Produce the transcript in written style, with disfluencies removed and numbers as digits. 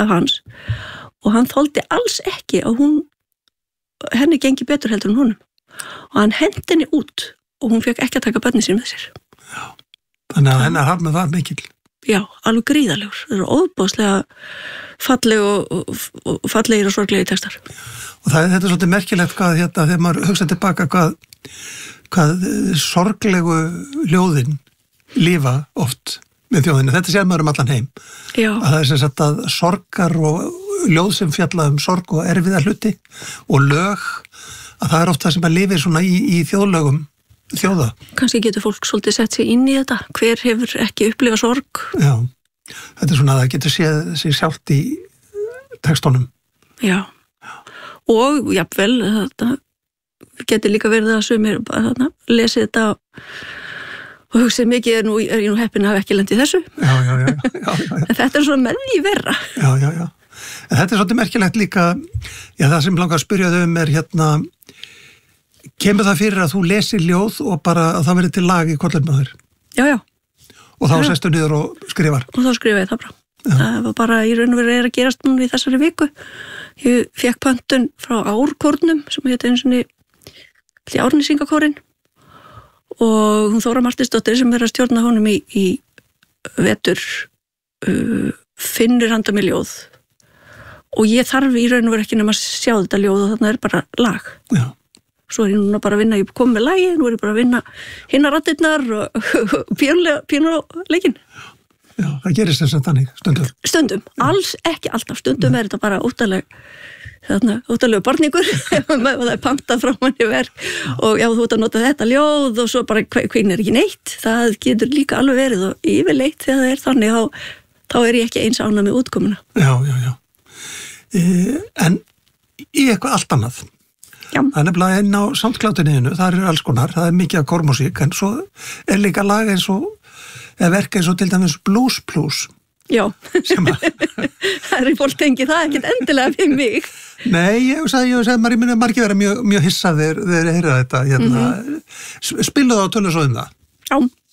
af hans og hann þoldi alls ekki að henni gengi betur heldur en honum og hann hendi henni út og hún fekk ekki að taka börnin sín með sér. Já, þannig að hennar harmur var mikill. Já, alveg gríðalegur. Það eru óbáslega fallegir og sorglegir textar. Og þetta er svolítið merkilegt hvað þegar maður hugsa tilbaka hvað sorglegu ljóðin lifa oft með þjóðinu. Þetta séð maður allan heim. Já. Að það er sem sagt að sorgar og ljóð sem fjalla sorg og erfiða hluti og lög, að það er oft það sem að lifir svona í þjóðlögum þjóða. Kannski getur fólk svolítið sett sig inn í þetta. Hver hefur ekki upplifað sorg? Já, þetta er svona að það getur séð sig sjálft í textunum. Já. Og jafnvel, þetta getur líka verið að sumir lesið þetta og hugsið mikið er ég nú heppin að hafa ekki lent í þessu. Já. En þetta er svona með því verra. Já. En þetta er svolítið merkilegt líka, það sem langar að spyrja þau er kemur það fyrir að þú lesir ljóð og bara að það verið til lag í kollinmaður? Já. Og þá sestu niður og skrifar? Og þá skrifa ég það bara. Já. Það var bara í raun og veru að gerast núna í þessari viku. Ég fekk pöntun frá Árkórnum sem heiti einu sinni Árnýsingakórinn og hún Þóra Martinsdóttir sem að stjórna honum í vetur finnur handa mig ljóð og ég þarf í raun og veru ekki nema að sjá þetta ljóð og þarna er bara lag. Já. Svo er ég núna bara að vinna, ég kom með lagi, nú er ég bara að vinna hinnar raddirnar og píanóleikin. Já, það gerist þess að þannig, stundum. Stundum, alls ekki alltaf, stundum er þetta bara óttalega barningur og það er pantað frá manni verk og já, þú ert að nota þetta ljóð og svo bara hvernig er ekki neitt, það getur líka alveg verið og yfirleitt þegar það er þannig, þá er ég ekki eins ánað með útkomuna. Já. En í eitthvað allt annað. Já. Það er nefnilega inn á SoundCloud-inu, það er alls konar, það er mikið af kórmúsík, en svo er líka lag eða verk eins og til dæmis Blues Plus. Já, það er fólk tengið það ekkert endilega fyrir mig. Nei, ég sagði margir vera mjög hissaðir þegar þeir heyra þetta. Spilaðu á tölum svo það? Já.